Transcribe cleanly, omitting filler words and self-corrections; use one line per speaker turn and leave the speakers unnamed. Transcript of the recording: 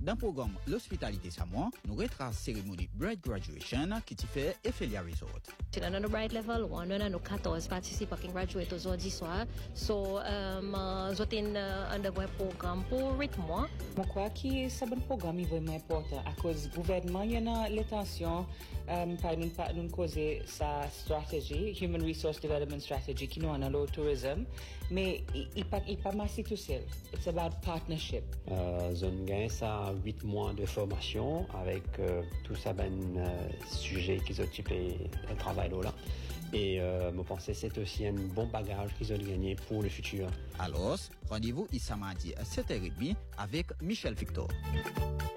Dans le programme L'Hospitalité Samoa, nous retrace cérémonie Bright Graduation qui t'y fait Ephelia Resort.
C'est dans le Bright Level 1, nous avons 14 participants qui graduent aujourd'hui soir. So, j'ai un programme pour 8 mois.
Je crois que c'est un programme vraiment important à cause du gouvernement, il y a l'intention par nous causer sa stratégie, Human Resource Development Strategy, qui nous a dans le tourisme, mais il pas massé tout seul. It's about partnership.
Zone gain ça 8 mois de formation avec tout ça sujet qui s'occupe de travail là. Et je pense que c'est aussi un bon bagage qu'ils ont gagné pour le futur.
Alors, rendez-vous samedi à 7h30 avec Michel Victor.